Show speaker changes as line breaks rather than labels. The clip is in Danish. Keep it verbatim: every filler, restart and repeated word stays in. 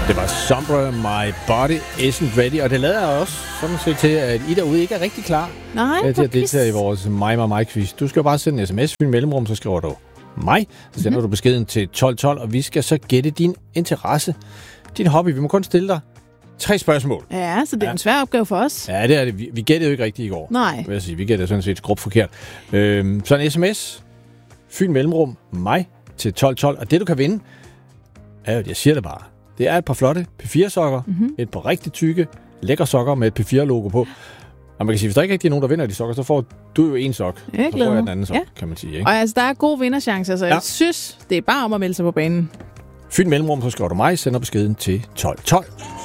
Det var Sombra, My Body Isn't Ready, og det lader også sådan set til, at I derude ikke er rigtig klar
Nej,
øh, til at deltage i vores mig, mig, mig quiz. Du skal jo bare sende en sms, fylde mellemrum, så skriver du mig, så sender mm-hmm. du beskeden til tolv tolv, og vi skal så gætte din interesse, din hobby. Vi må kun stille dig tre spørgsmål.
Ja, så det er ja. en svær opgave for os.
Ja, det er det. Vi, vi gættede jo ikke rigtigt i går.
Nej.
Vil jeg sige. Vi gættede sådan set skrubt forkert. Øhm, så en sms, fyld mellemrum, mig til tolv tolv, og det du kan vinde, er jo, jeg siger det bare, det er et par flotte P fire sokker, mm-hmm. et par rigtig tykke, lækre sokker med et P fire logo på. Og man kan sige, hvis der ikke rigtig er nogen, der vinder de sokker, så får du jo en sok,
jeg
så får jeg den anden sok, ja. kan man sige. Ikke?
Og altså, der er gode vinderchancer, så ja. jeg synes, det er bare om at melde sig på banen.
Fyld mellemrum, så skriver du mig, sender beskeden til tolv tolv.